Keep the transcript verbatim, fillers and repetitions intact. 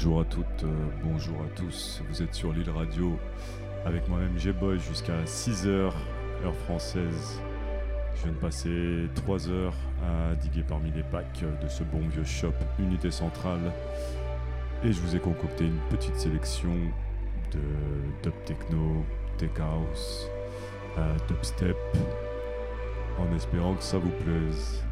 Bonjour à toutes, euh, bonjour à tous, vous êtes sur l'île radio avec moi-même G-Boy jusqu'à six heures, heure française. Je viens de passer trois heures à diguer parmi les packs de ce bon vieux shop Unité Centrale et je vous ai concocté une petite sélection de dub techno, tech house, euh, dubstep, en espérant que ça vous plaise.